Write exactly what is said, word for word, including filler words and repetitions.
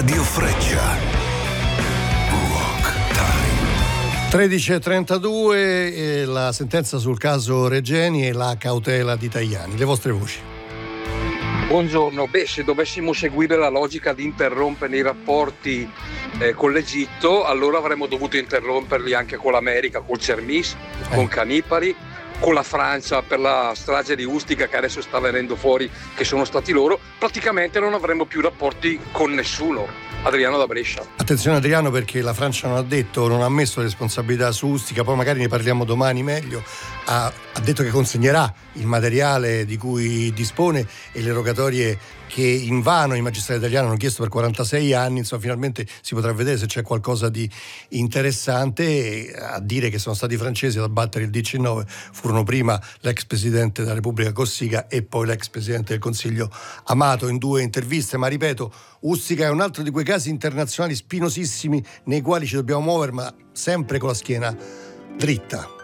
Radio Freccia. Rock Time. tredici e trentadue, e la sentenza sul caso Regeni e la cautela di Tajani. Le vostre voci. Buongiorno. Beh, se dovessimo seguire la logica di interrompere i rapporti eh, con l'Egitto, allora avremmo dovuto interromperli anche con l'America, col Cermis, eh. con Canipari, con la Francia per la strage di Ustica, che adesso sta venendo fuori che sono stati loro. Praticamente non avremmo più rapporti con nessuno. Adriano da Brescia. Attenzione Adriano, perché la Francia non ha detto, non ha messo le responsabilità su Ustica, poi magari ne parliamo domani meglio. Ha, ha detto che consegnerà il materiale di cui dispone e le rogatorie che invano i magistrati italiani hanno chiesto per quarantasei anni, insomma finalmente si potrà vedere se c'è qualcosa di interessante. E a dire che sono stati i francesi ad abbattere il diciannove furono prima l'ex presidente della Repubblica Cossiga e poi l'ex presidente del Consiglio Amato, in due interviste. Ma ripeto, Ustica è un altro di quei casi internazionali spinosissimi nei quali ci dobbiamo muovere, ma sempre con la schiena dritta.